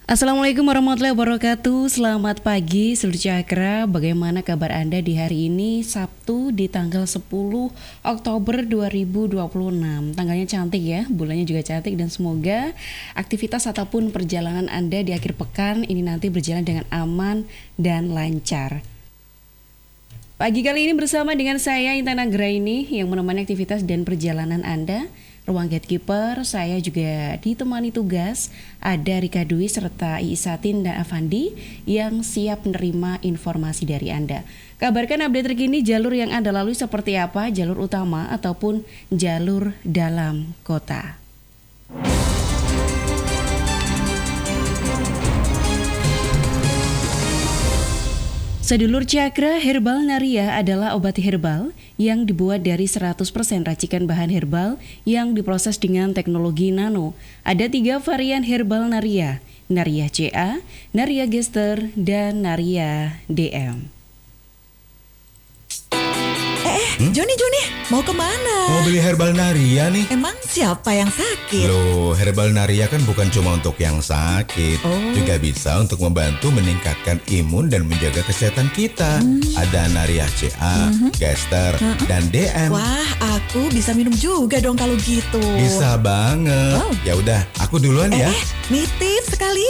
Assalamualaikum warahmatullahi wabarakatuh. Selamat pagi seluruh cakra. Bagaimana kabar Anda di hari ini Sabtu di tanggal 10 Oktober 2026. Tanggalnya cantik ya, bulannya juga cantik, dan semoga aktivitas ataupun perjalanan Anda di akhir pekan ini nanti berjalan dengan aman dan lancar. Pagi kali ini bersama dengan saya Intan Anggraini yang menemani aktivitas dan perjalanan Anda. Ruang Gatekeeper, saya juga ditemani tugas ada Rika Dwi serta Iisatin dan Avandi yang siap menerima informasi dari Anda. Kabarkan update terkini jalur yang Anda lalui seperti apa, jalur utama ataupun jalur dalam kota. Sedulur Cakra, Herbal Naria adalah obat herbal yang dibuat dari 100% racikan bahan herbal yang diproses dengan teknologi nano. Ada 3 varian Herbal Naria, Naria CA, Naria Gester, dan Naria DM. Joni, mau kemana? Mau beli Herbal Naria nih. Emang siapa yang sakit? Loh, Herbal Naria kan bukan cuma untuk yang sakit, juga bisa untuk membantu meningkatkan imun dan menjaga kesehatan kita. Ada Naria CA, Gester, dan DM. Wah, aku bisa minum juga dong kalau gitu. Bisa banget. Ya udah, aku duluan ya. Nitip sekali.